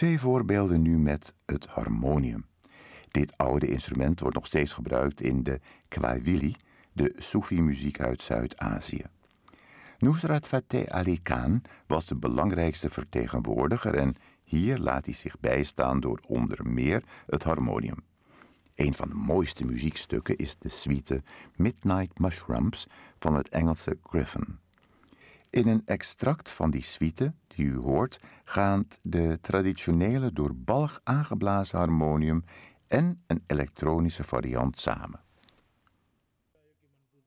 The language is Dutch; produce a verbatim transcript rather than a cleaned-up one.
Twee voorbeelden nu met het harmonium. Dit oude instrument wordt nog steeds gebruikt in de qawwili, de Soefi-muziek uit Zuid-Azië. Nusrat Fateh Ali Khan was de belangrijkste vertegenwoordiger en hier laat hij zich bijstaan door onder meer het harmonium. Een van de mooiste muziekstukken is de suite Midnight Mushrooms van het Engelse Griffin. In een extract van die suite die u hoort gaan de traditionele door balg aangeblazen harmonium en een elektronische variant samen.